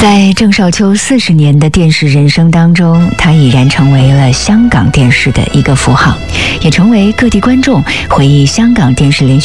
在郑少秋40年的电视人生当中，他已然成为了香港电视的一个符号，也成为各地观众回忆香港电视连续